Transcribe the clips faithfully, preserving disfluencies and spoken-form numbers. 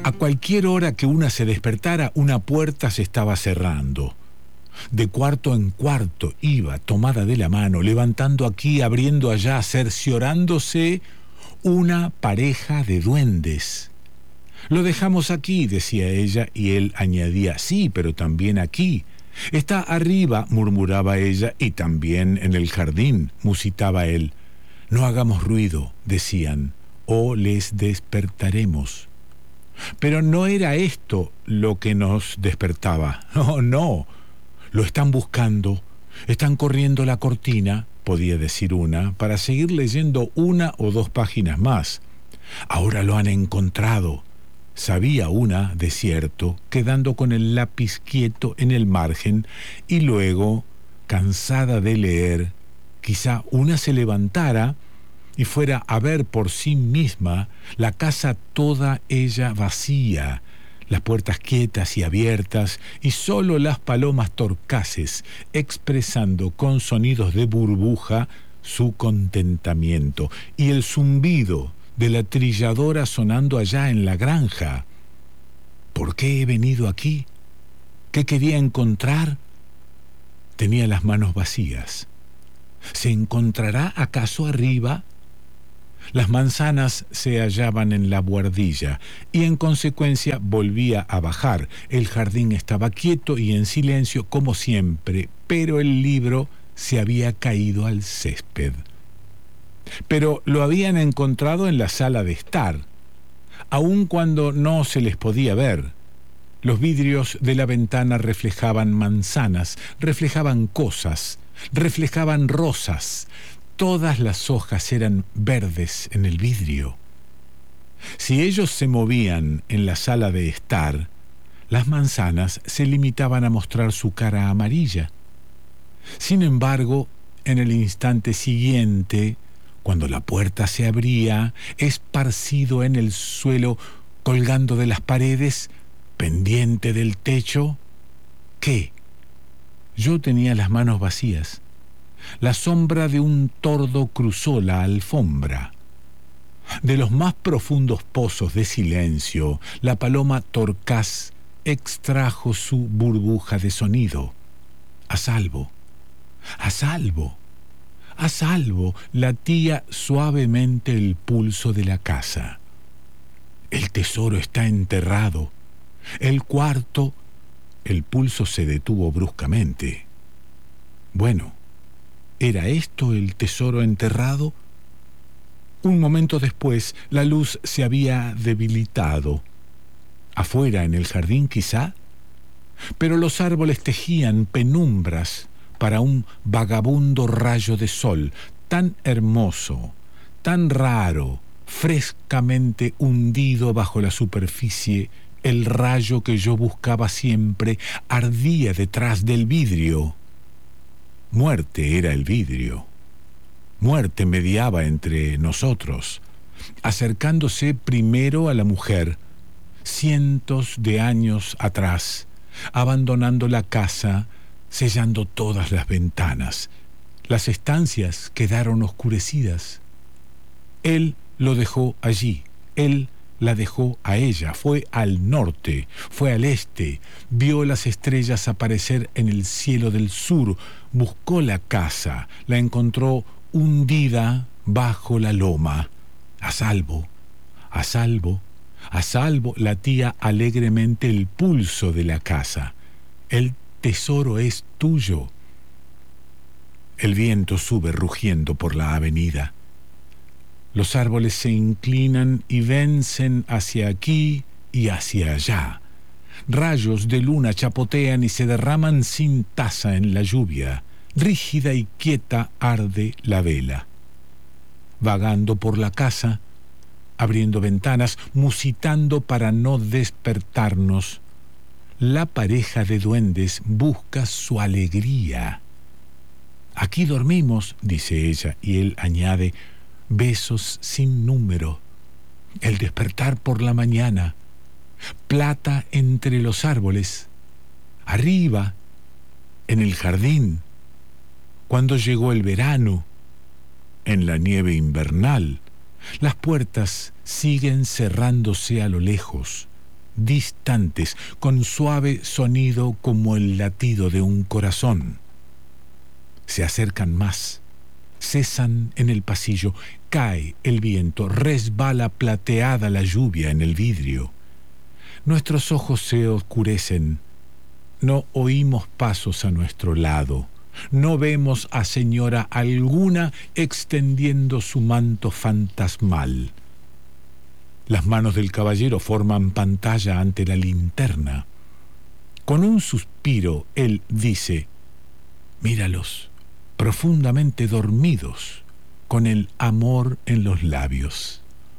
A cualquier hora que una se despertara, una puerta se estaba cerrando. De cuarto en cuarto iba, tomada de la mano, levantando aquí, abriendo allá, cerciorándose una pareja de duendes. Lo dejamos aquí, decía ella, y él añadía, sí, pero también aquí. Está arriba, murmuraba ella, y también en el jardín, musitaba él. No hagamos ruido, decían, o les despertaremos. Pero no era esto lo que nos despertaba. No, no. Lo están buscando, están corriendo la cortina, podía decir una, para seguir leyendo una o dos páginas más. Ahora lo han encontrado, sabía una, de cierto, quedando con el lápiz quieto en el margen, y luego, cansada de leer, quizá una se levantara y fuera a ver por sí misma la casa toda ella vacía, las puertas quietas y abiertas, y sólo las palomas torcaces expresando con sonidos de burbuja su contentamiento, y el zumbido de la trilladora sonando allá en la granja. ¿Por qué he venido aquí? ¿Qué quería encontrar? Tenía las manos vacías. ¿Se encontrará acaso arriba? Las manzanas se hallaban en la buhardilla y en consecuencia volvía a bajar. El jardín estaba quieto y en silencio como siempre, pero el libro se había caído al césped. Pero lo habían encontrado en la sala de estar, aun cuando no se les podía ver. Los vidrios de la ventana reflejaban manzanas, reflejaban cosas, reflejaban rosas. Todas las hojas eran verdes en el vidrio. Si ellos se movían en la sala de estar, las manzanas se limitaban a mostrar su cara amarilla. Sin embargo, en el instante siguiente, cuando la puerta se abría, esparcido en el suelo, colgando de las paredes, pendiente del techo, ¿qué? Yo tenía las manos vacías. La sombra de un tordo cruzó la alfombra. De los más profundos pozos de silencio, la paloma torcaz extrajo su burbuja de sonido. A salvo, a salvo, a salvo, latía suavemente el pulso de la casa. El tesoro está enterrado. El cuarto... El pulso se detuvo bruscamente. Bueno, ¿era esto el tesoro enterrado? Un momento después, la luz se había debilitado. Afuera, en el jardín, quizá. Pero los árboles tejían penumbras para un vagabundo rayo de sol, tan hermoso, tan raro, frescamente hundido bajo la superficie. El rayo que yo buscaba siempre ardía detrás del vidrio. Muerte era el vidrio. Muerte mediaba entre nosotros, acercándose primero a la mujer, cientos de años atrás, abandonando la casa, sellando todas las ventanas. Las estancias quedaron oscurecidas. Él lo dejó allí, él la dejó a ella, fue al norte, fue al este, vio las estrellas aparecer en el cielo del sur, buscó la casa, la encontró hundida bajo la loma. A salvo, a salvo, a salvo, latía alegremente el pulso de la casa. El tesoro es tuyo. El viento sube rugiendo por la avenida. Los árboles se inclinan y vencen hacia aquí y hacia allá. Rayos de luna chapotean y se derraman sin taza en la lluvia. Rígida y quieta arde la vela. Vagando por la casa, abriendo ventanas, musitando para no despertarnos, la pareja de duendes busca su alegría. Aquí dormimos, dice ella, y él añade, besos sin número, el despertar por la mañana, plata entre los árboles, arriba, en el jardín, cuando llegó el verano, en la nieve invernal, las puertas siguen cerrándose a lo lejos, distantes, con suave sonido como el latido de un corazón. Se acercan más, cesan en el pasillo, cae el viento, resbala plateada la lluvia en el vidrio. Nuestros ojos se oscurecen, no oímos pasos a nuestro lado, no vemos a señora alguna extendiendo su manto fantasmal. Las manos del caballero forman pantalla ante la linterna. Con un suspiro, él dice: míralos, profundamente dormidos, con el amor en los labios.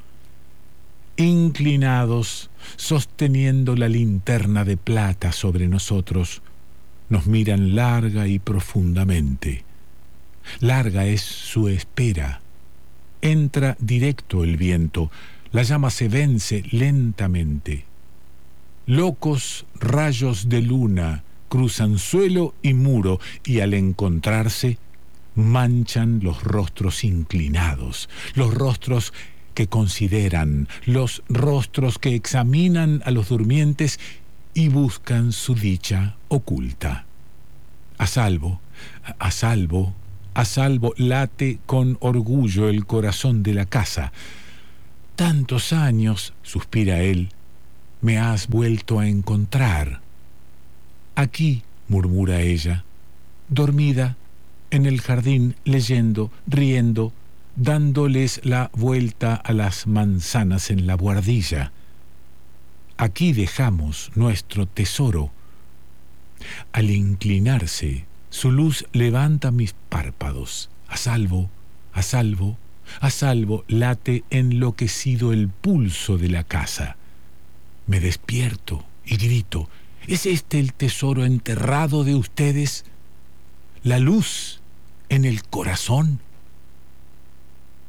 Inclinados, sosteniendo la linterna de plata sobre nosotros, nos miran larga y profundamente. Larga es su espera. Entra directo el viento, la llama se vence lentamente. Locos rayos de luna cruzan suelo y muro y al encontrarse manchan los rostros inclinados, los rostros que consideran, los rostros que examinan a los durmientes y buscan su dicha oculta. A salvo, a salvo, a salvo late con orgullo el corazón de la casa. Tantos años, suspira él, me has vuelto a encontrar. Aquí, murmura ella, dormida, en el jardín, leyendo, riendo, dándoles la vuelta a las manzanas en la buhardilla. Aquí dejamos nuestro tesoro. Al inclinarse, su luz levanta mis párpados. A salvo, a salvo, a salvo late enloquecido el pulso de la casa. Me despierto y grito: ¿es este el tesoro enterrado de ustedes? ¿La luz en el corazón?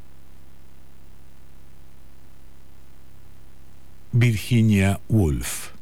Virginia Woolf.